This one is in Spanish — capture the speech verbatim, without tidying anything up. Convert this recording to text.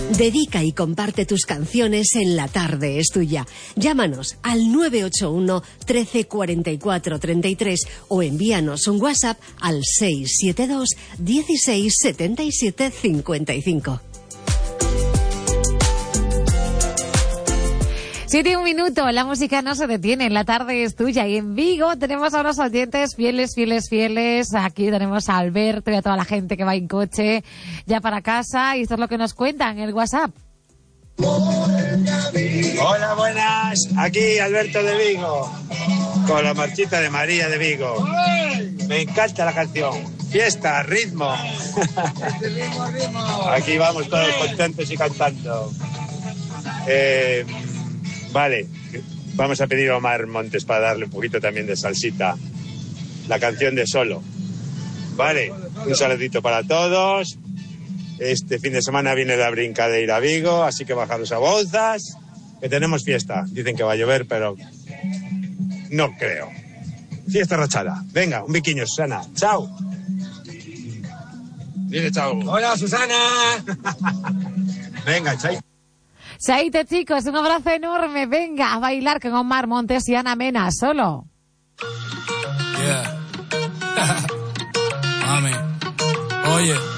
Dedica y comparte tus canciones en La Tarde es Tuya. Llámanos al nueve ocho uno, trece, cuarenta y cuatro, treinta y tres o envíanos un WhatsApp al seis siete dos, dieciséis, setenta y siete, cincuenta y cinco. Siete y un minuto, la música no se detiene, La Tarde es Tuya. Y en Vigo tenemos a unos oyentes fieles, fieles, fieles. Aquí tenemos a Alberto y a toda la gente que va en coche ya para casa. Y esto es lo que nos cuentan en el WhatsApp. Hola, buenas. Aquí Alberto de Vigo, con la marchita de María de Vigo. Me encanta la canción. Fiesta, ritmo. Aquí vamos todos contentos y cantando. Eh... Vale, vamos a pedir a Omar Montes para darle un poquito también de salsita. La canción de Solo. Vale, un saludito para todos. Este fin de semana viene la brincadeira a Vigo, así que bajaros a Bouzas, que tenemos fiesta. Dicen que va a llover, pero no creo. Fiesta rachada. Venga, un biquiño, Susana. Chao. Dile chao. Hola, Susana. Venga, chao. Saite, chicos, un abrazo enorme. Venga a bailar con Omar Montes y Ana Mena, Solo. Yeah. Mami, oye.